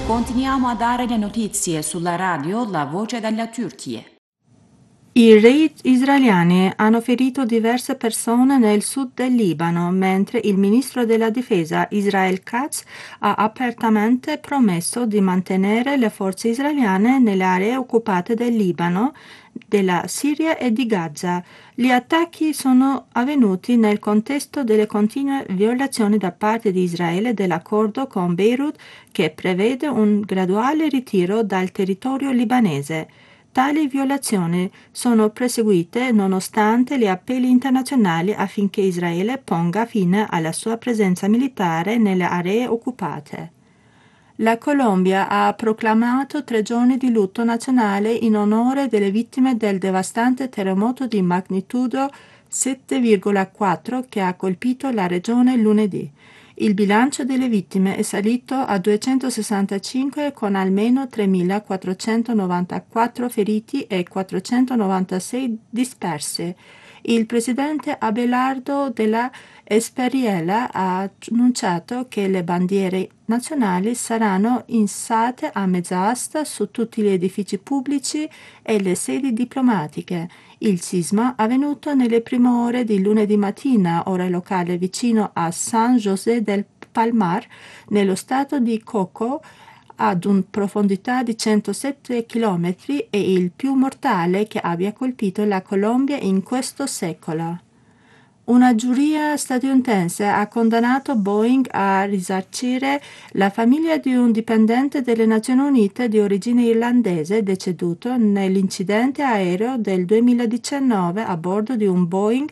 Continuiamo a dare le notizie sulla radio La Voce della Turchia. I raid israeliani hanno ferito diverse persone nel sud del Libano, mentre il ministro della difesa Israel Katz ha apertamente promesso di mantenere le forze israeliane nelle aree occupate del Libano, della Siria e di Gaza. Gli attacchi sono avvenuti nel contesto delle continue violazioni da parte di Israele dell'accordo con Beirut che prevede un graduale ritiro dal territorio libanese. Tali violazioni sono proseguite nonostante gli appelli internazionali affinché Israele ponga fine alla sua presenza militare nelle aree occupate. La Colombia ha proclamato 3 giorni di lutto nazionale in onore delle vittime del devastante terremoto di magnitudo 7,4 che ha colpito la regione lunedì. Il bilancio delle vittime è salito a 265 con almeno 3.494 feriti e 496 dispersi. Il presidente Abelardo della Espriella ha annunciato che le bandiere nazionali saranno issate a mezza asta su tutti gli edifici pubblici e le sedi diplomatiche. Il sisma avvenuto nelle prime ore di lunedì mattina, ora locale, vicino a San José del Palmar, nello stato di Coco, ad una profondità di 107 km, è il più mortale che abbia colpito la Colombia in questo secolo. Una giuria statunitense ha condannato Boeing a risarcire la famiglia di un dipendente delle Nazioni Unite di origine irlandese deceduto nell'incidente aereo del 2019 a bordo di un Boeing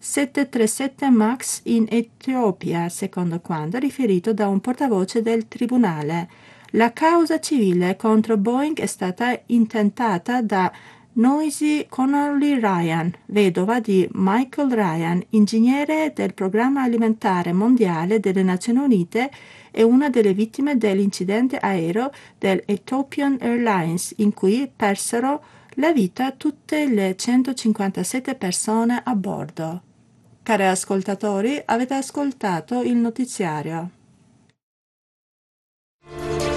737 MAX in Etiopia, secondo quanto riferito da un portavoce del tribunale. La causa civile contro Boeing è stata intentata da Noisy Connolly Ryan, vedova di Michael Ryan, ingegnere del Programma Alimentare Mondiale delle Nazioni Unite e una delle vittime dell'incidente aereo dell'Ethiopian Airlines, in cui persero la vita tutte le 157 persone a bordo. Cari ascoltatori, avete ascoltato il notiziario.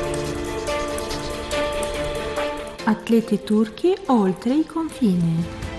Atleti turchi oltre i confini.